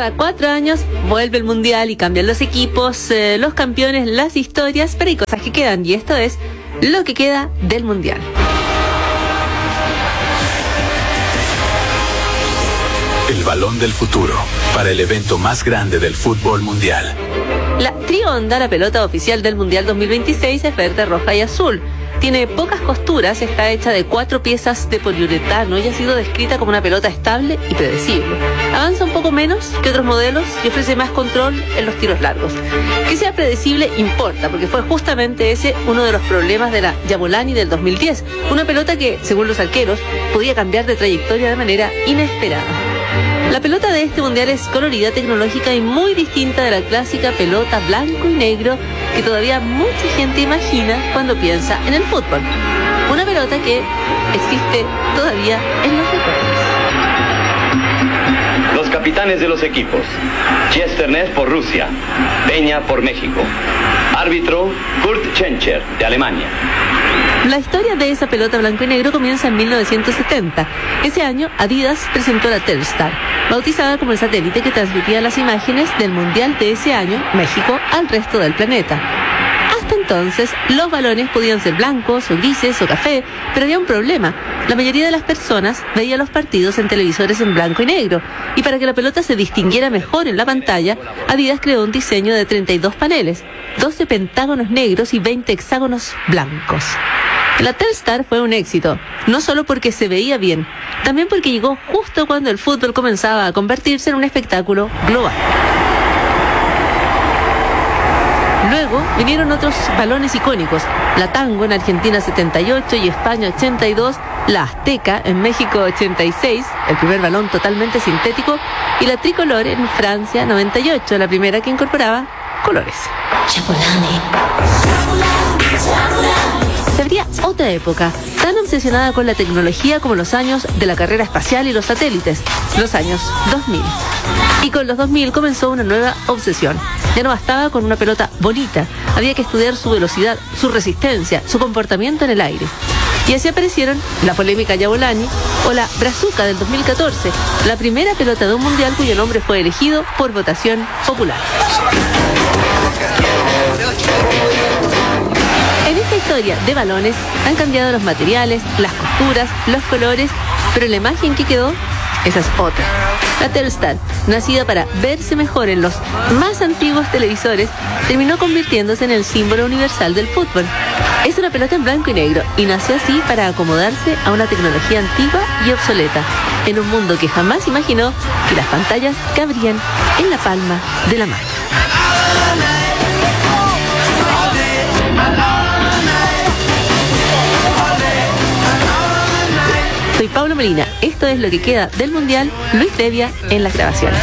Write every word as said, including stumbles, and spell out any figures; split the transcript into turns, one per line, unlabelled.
Cada cuatro años vuelve el mundial y cambian los equipos, eh, los campeones, las historias, pero hay cosas que quedan y esto es lo que queda del mundial.
El balón del futuro para el evento más grande del fútbol mundial.
La Trionda, la pelota oficial del Mundial dos mil veintiséis, es verde, roja y azul. Tiene pocas costuras, está hecha de cuatro piezas de poliuretano y ha sido descrita como una pelota estable y predecible. Avanza un poco menos que otros modelos y ofrece más control en los tiros largos. Que sea predecible importa, porque fue justamente ese uno de los problemas de la Jabulani del dos mil diez. Una pelota que, según los arqueros, podía cambiar de trayectoria de manera inesperada. La pelota de este mundial es colorida, tecnológica y muy distinta de la clásica pelota blanco y negro que todavía mucha gente imagina cuando piensa en el fútbol. Una pelota que existe todavía en los recuerdos.
Los capitanes de los equipos: Chesternes por Rusia, Peña por México. Árbitro: Kurt Schencher, de Alemania.
La historia de esa pelota blanco y negro comienza en mil novecientos setenta. Ese año, Adidas presentó la Telstar, bautizada como el satélite que transmitía las imágenes del Mundial de ese año, México, al resto del planeta. Hasta entonces, los balones podían ser blancos o grises o café, pero había un problema. La mayoría de las personas veía los partidos en televisores en blanco y negro, y para que la pelota se distinguiera mejor en la pantalla, Adidas creó un diseño de treinta y dos paneles, doce pentágonos negros y veinte hexágonos blancos. La Telstar fue un éxito, no solo porque se veía bien, también porque llegó justo cuando el fútbol comenzaba a convertirse en un espectáculo global. Luego vinieron otros balones icónicos, la Tango en Argentina setenta y ocho y España ochenta y dos, la Azteca en México ochenta y seis, el primer balón totalmente sintético, y la Tricolor en Francia noventa y ocho, la primera que incorporaba colores. Se abría otra época, tan obsesionada con la tecnología como los años de la carrera espacial y los satélites, los años dos mil. Y con los dos mil comenzó una nueva obsesión. Ya no bastaba con una pelota bonita, había que estudiar su velocidad, su resistencia, su comportamiento en el aire. Y así aparecieron la polémica Jabulani o la Brazuca del dos mil catorce, la primera pelota de un mundial cuyo nombre fue elegido por votación popular. En esta historia de balones han cambiado los materiales, las costuras, los colores, pero la imagen que quedó, esa es otra. La Telstar, nacida para verse mejor en los más antiguos televisores, terminó convirtiéndose en el símbolo universal del fútbol. Es una pelota en blanco y negro y nació así para acomodarse a una tecnología antigua y obsoleta, en un mundo que jamás imaginó que las pantallas cabrían en la palma de la mano. Soy Pablo Molina, esto es lo que queda del Mundial, Luis Devia en las grabaciones.